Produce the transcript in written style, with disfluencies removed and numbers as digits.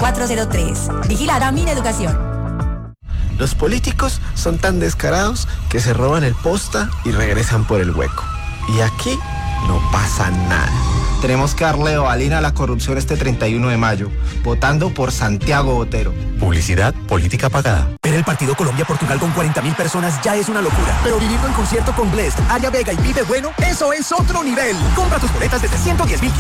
0403. Vigilada Mineducación. Los políticos son tan descarados que se roban el posta y regresan por el hueco. Y aquí no pasa nada. Tenemos que darle ovalina a la corrupción este 31 de mayo, votando por Santiago Botero. Publicidad política pagada. Ver el partido Colombia-Portugal con 40.000 personas ya es una locura. Pero vivirlo en concierto con Blest, Aria Vega y Vive Bueno, eso es otro nivel. Compra tus boletas desde 110.500